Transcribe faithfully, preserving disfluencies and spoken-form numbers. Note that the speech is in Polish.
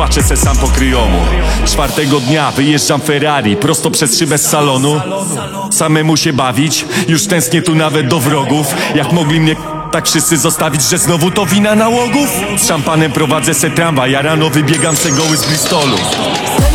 Patrzę se sam po kryjomu. Czwartego dnia wyjeżdżam Ferrari prosto przez szybę z salonu. Samemu się bawić, już tęsknię tu nawet do wrogów. Jak mogli mnie tak wszyscy zostawić, że znowu to wina nałogów? Z szampanem prowadzę se tramwaj, ja rano wybiegam se goły z Bristolu.